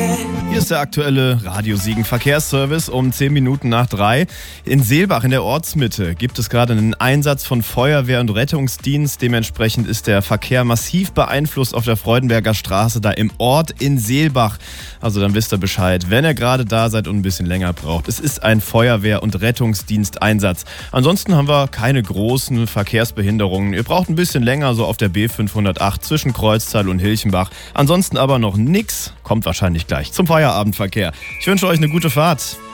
Hier ist der aktuelle Radio Siegen Verkehrsservice um 10 Minuten nach 3. In Seelbach in der Ortsmitte gibt es gerade einen Einsatz von Feuerwehr und Rettungsdienst. Dementsprechend ist der Verkehr massiv beeinflusst auf der Freudenberger Straße, da im Ort in Seelbach. Also dann wisst ihr Bescheid, wenn ihr gerade da seid und ein bisschen länger braucht. Es ist ein Feuerwehr- und Rettungsdiensteinsatz. Ansonsten haben wir keine großen Verkehrsbehinderungen. Ihr braucht ein bisschen länger so auf der B508 zwischen Kreuztal und Hilchenbach. Ansonsten aber noch nix. Kommt wahrscheinlich gleich zum Feierabendverkehr. Ich wünsche euch eine gute Fahrt.